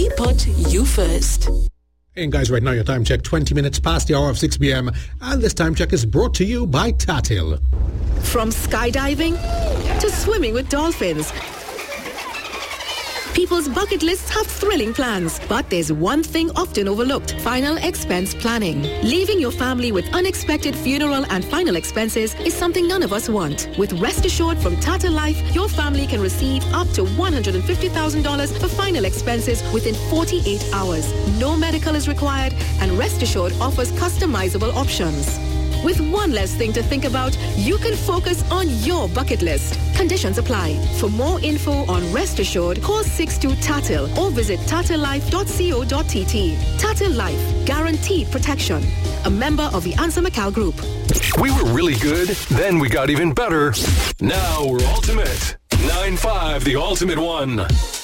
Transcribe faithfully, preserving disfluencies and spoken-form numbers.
We put you first. And guys, right now your time check, twenty minutes past the hour of six p.m. And this time check is brought to you by Tatil. From skydiving to swimming with dolphins, people's bucket lists have thrilling plans, but there's one thing often overlooked: final expense planning. Leaving your family with unexpected funeral and final expenses is something none of us want. With Rest Assured from Tata Life, your family can receive up to one hundred fifty thousand dollars for final expenses within forty-eight hours. No medical is required, and Rest Assured offers customizable options. With one less thing to think about, you can focus on your bucket list. Conditions apply. For more info on Rest Assured, call six two Tatil or visit tatil life dot co dot t t. Tatil Life, guaranteed protection. A member of the Answer McCall Group. We were really good, then we got even better. Now we're ultimate. nine five, the ultimate one.